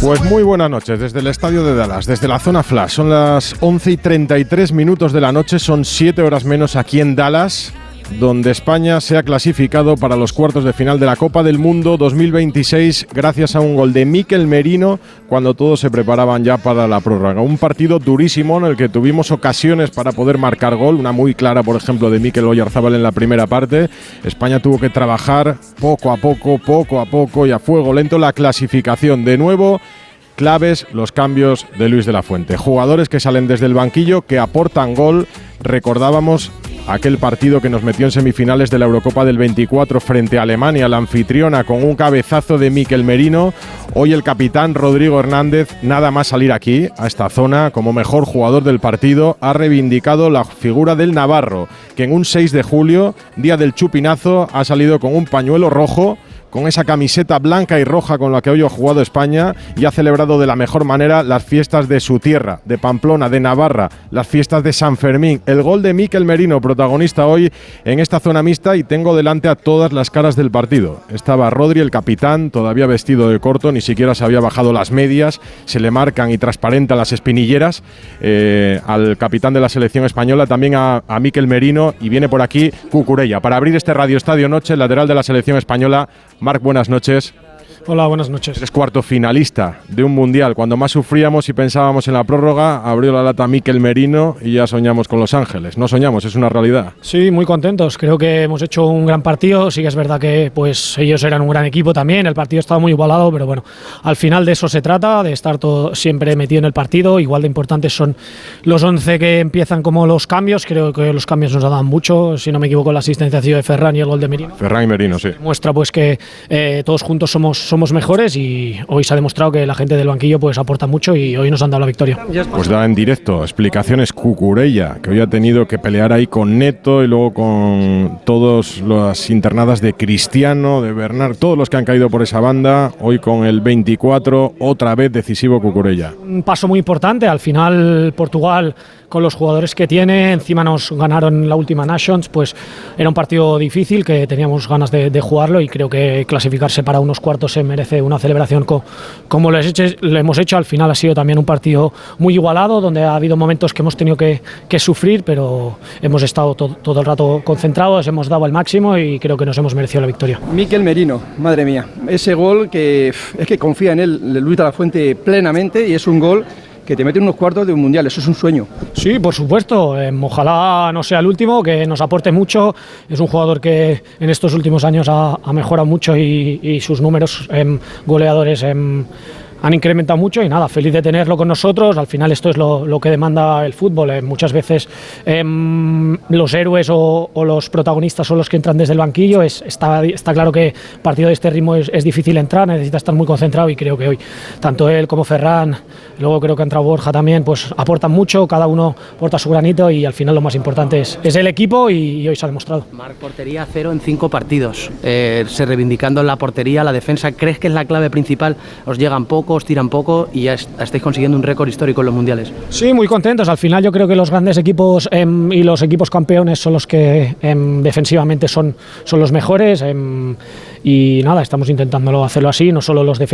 Pues muy buenas noches desde el estadio de Dallas, desde la zona Flash. Son las 11:33 de la noche, son 7 horas menos aquí en Dallas, donde España se ha clasificado para los cuartos de final de la Copa del Mundo 2026 gracias a un gol de Mikel Merino cuando todos se preparaban ya para la prórroga. Un partido durísimo en el que tuvimos ocasiones para poder marcar gol, una muy clara, por ejemplo, de Mikel Oyarzábal en la primera parte. España tuvo que trabajar poco a poco y a fuego lento la clasificación. De nuevo, claves los cambios de Luis de la Fuente. Jugadores que salen desde el banquillo, que aportan gol. Recordábamos aquel partido que nos metió en semifinales de la Eurocopa del 24 frente a Alemania, la anfitriona, con un cabezazo de Mikel Merino. Hoy el capitán Rodrigo Hernández, nada más salir aquí, a esta zona, como mejor jugador del partido, ha reivindicado la figura del navarro, que en un 6 de julio, día del chupinazo, ha salido con un pañuelo rojo, con esa camiseta blanca y roja con la que hoy ha jugado España, y ha celebrado de la mejor manera las fiestas de su tierra, de Pamplona, de Navarra, las fiestas de San Fermín. El gol de Mikel Merino, protagonista hoy en esta zona mixta, y tengo delante a todas las caras del partido. Estaba Rodri, el capitán, todavía vestido de corto, ni siquiera se había bajado las medias, se le marcan y transparentan las espinilleras al capitán de la selección española, también a Mikel Merino, y viene por aquí Cucurella para abrir este Radio Estadio Noche, el lateral de la selección española. Marc, buenas noches. Hola, buenas noches. Eres cuarto finalista de un mundial. Cuando más sufríamos y pensábamos en la prórroga, abrió la lata Mikel Merino y ya soñamos con Los Ángeles. No soñamos, es una realidad. Sí, muy contentos. Creo que hemos hecho un gran partido. Sí que es verdad que pues ellos eran un gran equipo también. El partido estaba muy igualado, pero bueno, al final de eso se trata, de estar todo siempre metido en el partido. Igual de importantes son los 11 que empiezan como los cambios. Creo que los cambios nos dan mucho. Si no me equivoco, la asistencia ha sido de Ferran y el gol de Merino. Ferran y Merino, sí. Muestra pues que todos juntos somos mejores, y hoy se ha demostrado que la gente del banquillo pues aporta mucho y hoy nos han dado la victoria. Pues da en directo explicaciones Cucurella, que hoy ha tenido que pelear ahí con Neto y luego con todas las internadas de Cristiano, de Bernard, todos los que han caído por esa banda. Hoy con el 24, otra vez decisivo Cucurella. Un paso muy importante. Al final Portugal, con los jugadores que tiene, encima nos ganaron la última Nations, pues era un partido difícil que teníamos ganas de jugarlo, y creo que clasificarse para unos cuartos se merece una celebración como lo hemos hecho. Al final ha sido también un partido muy igualado, donde ha habido momentos que hemos tenido que sufrir, pero hemos estado todo el rato concentrados, hemos dado el máximo y creo que nos hemos merecido la victoria. Mikel Merino, madre mía, ese gol que es que confía en él Luis de la Fuente plenamente, y es un gol que te mete en unos cuartos de un mundial. Eso es un sueño. Sí, por supuesto. Ojalá no sea el último, que nos aporte mucho. Es un jugador que en estos últimos años ha mejorado mucho y sus números goleadores han incrementado mucho, y nada, feliz de tenerlo con nosotros. Al final esto es lo que demanda el fútbol. Muchas veces los héroes o los protagonistas son los que entran desde el banquillo. Está claro que partido de este ritmo es difícil entrar, necesita estar muy concentrado, y creo que hoy tanto él como Ferran, luego creo que ha entrado Borja también, pues aportan mucho, cada uno aporta su granito, y al final lo más importante es el equipo, y hoy se ha demostrado. Marc, portería 0 en 5 partidos, se reivindicando en la portería, la defensa. ¿Crees que es la clave principal? Os llegan poco, os tiran poco, y ya estáis consiguiendo un récord histórico en los mundiales. Sí, muy contentos. Al final yo creo que los grandes equipos y los equipos campeones son los que defensivamente son los mejores, y nada, estamos intentándolo hacerlo así, no solo los defensores